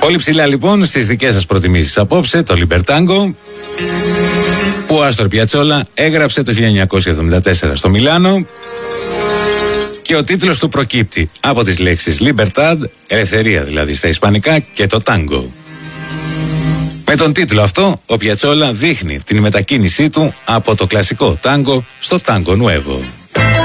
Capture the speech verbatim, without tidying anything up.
Πολύ ψηλά λοιπόν στις δικές σας προτιμήσεις απόψε το Libertango, που ο Άστορ Πιατσόλα έγραψε το χίλια εννιακόσια εβδομήντα τέσσερα στο Μιλάνο, και ο τίτλος του προκύπτει από τις λέξεις Libertad, ελευθερία δηλαδή στα ισπανικά, και το tango. Με τον τίτλο αυτό ο Πιατσόλα δείχνει την μετακίνησή του από το κλασικό tango στο tango nuevo.